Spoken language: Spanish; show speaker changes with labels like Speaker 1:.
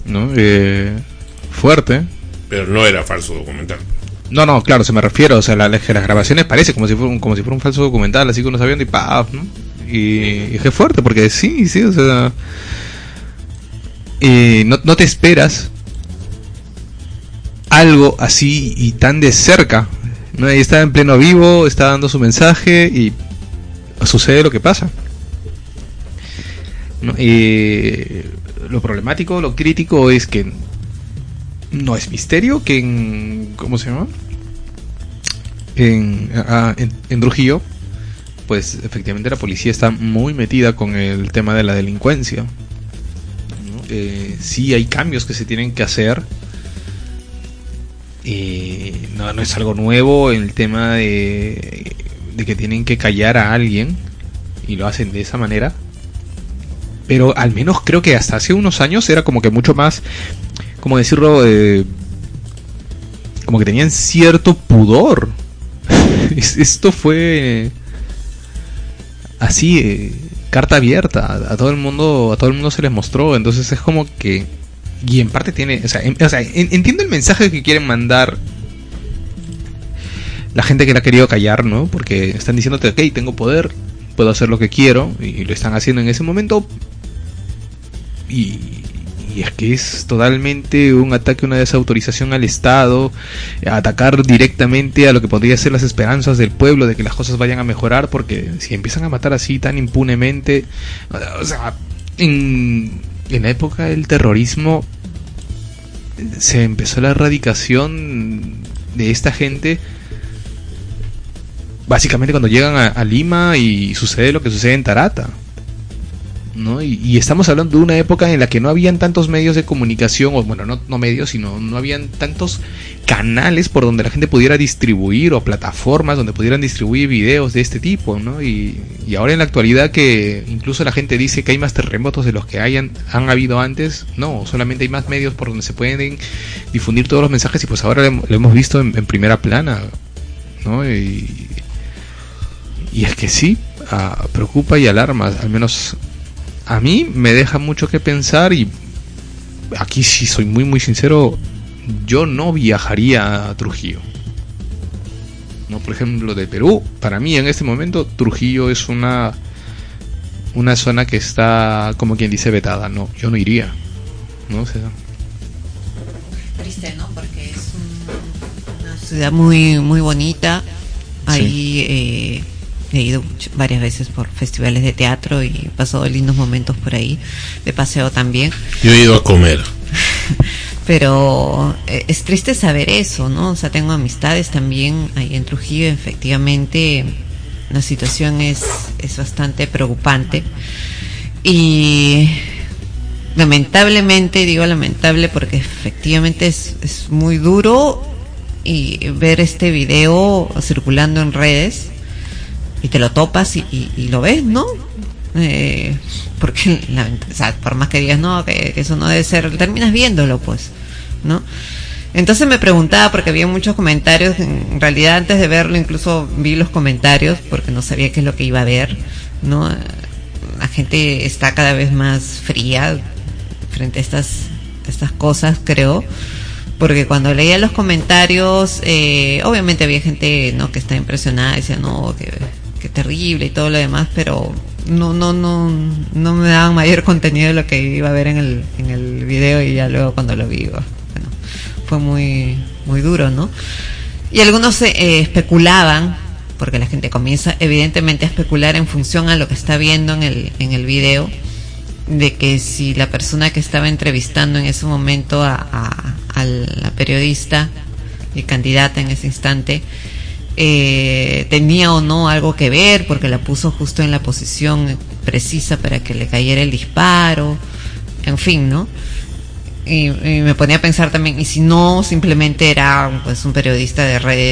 Speaker 1: ¿no? Fuerte.
Speaker 2: Pero no era falso documental.
Speaker 1: No, claro, se me refiero, o sea, las grabaciones parece como si fuera un falso documental, así que uno sabiendo y ¡paf! ¿No? Y es fuerte, porque sí, o sea, no te esperas algo así y tan de cerca, ¿no? Ahí está en pleno vivo, está dando su mensaje y sucede lo que pasa, ¿no? Lo problemático, lo crítico es que no es misterio que ¿cómo se llama? En Trujillo, pues efectivamente la policía está muy metida con el tema de la delincuencia, ¿no? Sí hay cambios que se tienen que hacer. No es algo nuevo el tema de que tienen que callar a alguien y lo hacen de esa manera, pero al menos creo que hasta hace unos años era como que mucho más, como decirlo, como que tenían cierto pudor. Esto fue así, carta abierta, a todo el mundo se les mostró, entonces es como que, y en parte tiene, o sea, entiendo el mensaje que quieren mandar la gente que la ha querido callar, ¿no? Porque están diciéndote, ok, tengo poder, puedo hacer lo que quiero, y lo están haciendo en ese momento, y es que es totalmente un ataque, una desautorización al Estado, atacar directamente a lo que podría ser las esperanzas del pueblo de que las cosas vayan a mejorar, porque si empiezan a matar así tan impunemente, o sea, en la época del terrorismo se empezó la erradicación de esta gente básicamente cuando llegan a Lima y sucede lo que sucede en Tarata, ¿no? Y estamos hablando de una época en la que no habían tantos medios de comunicación, o bueno, no medios, sino no habían tantos canales por donde la gente pudiera distribuir, o plataformas donde pudieran distribuir videos de este tipo, ¿no? Y ahora en la actualidad, que incluso la gente dice que hay más terremotos de los que han habido antes, no, solamente hay más medios por donde se pueden difundir todos los mensajes, y pues ahora lo hemos visto en primera plana, ¿no? Y es que sí, preocupa y alarma, al menos a mí me deja mucho que pensar, y aquí sí soy muy muy sincero, yo no viajaría a Trujillo, no, por ejemplo, de Perú. Para mí en este momento Trujillo es una zona que está, como quien dice, vetada. No, yo no iría, no, o sea,
Speaker 3: triste, ¿no? Porque es una ciudad muy muy bonita. Ahí he ido varias veces por festivales de teatro y he pasado lindos momentos por ahí, de paseo también.
Speaker 2: Yo he ido a comer.
Speaker 3: Pero es triste saber eso, ¿no? O sea, tengo amistades también ahí en Trujillo, efectivamente la situación es bastante preocupante. Y lamentablemente, digo lamentable porque efectivamente es muy duro, y ver este video circulando en redes y te lo topas y lo ves, ¿no? Porque o sea, por más que digas no, que eso no debe ser, terminas viéndolo, pues, ¿no? Entonces me preguntaba, porque había muchos comentarios, en realidad antes de verlo incluso vi los comentarios porque no sabía qué es lo que iba a ver, ¿no? La gente está cada vez más fría frente a estas cosas, creo, porque cuando leía los comentarios, obviamente había gente, ¿no?, que está impresionada, decía no, que terrible y todo lo demás, pero no me daban mayor contenido de lo que iba a ver en el video, y ya luego cuando lo vi, bueno, fue muy muy duro, ¿no? Y algunos especulaban, porque la gente comienza evidentemente a especular en función a lo que está viendo en el video, de que si la persona que estaba entrevistando en ese momento a la periodista y candidata en ese instante tenía o no algo que ver, porque la puso justo en la posición precisa para que le cayera el disparo, en fin, ¿no? Y me ponía a pensar también, y si no, simplemente era pues un periodista de redes